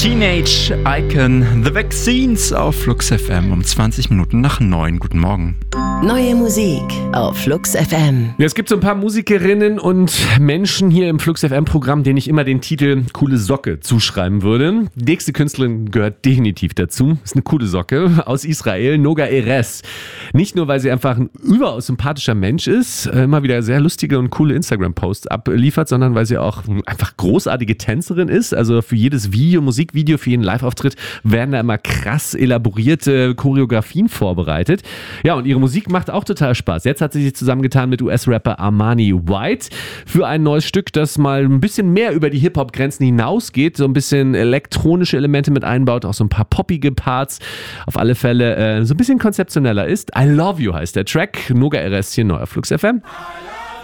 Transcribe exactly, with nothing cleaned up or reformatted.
Teenage Icon, The Vaccines auf Flux F M um zwanzig Minuten nach neun. Guten Morgen. Neue Musik auf Flux F M. Ja, es gibt so ein paar Musikerinnen und Menschen hier im Flux F M-Programm, denen ich immer den Titel Coole Socke zuschreiben würde. Die nächste Künstlerin gehört definitiv dazu. Ist eine coole Socke aus Israel, Noga Erez. Nicht nur, weil sie einfach ein überaus sympathischer Mensch ist, immer wieder sehr lustige und coole Instagram-Posts abliefert, sondern weil sie auch einfach großartige Tänzerin ist. Also für jedes Video, Musikvideo, für jeden Live-Auftritt werden da immer krass elaborierte Choreografien vorbereitet. Ja, und ihre Musik macht auch total Spaß. Jetzt hat sie sich zusammengetan mit U S-Rapper Armani White für ein neues Stück, das mal ein bisschen mehr über die Hip-Hop-Grenzen hinausgeht, so ein bisschen elektronische Elemente mit einbaut, auch so ein paar poppige Parts, auf alle Fälle äh, so ein bisschen konzeptioneller ist. I Love You heißt der Track. Noga Erez hier neu auf Flux F M.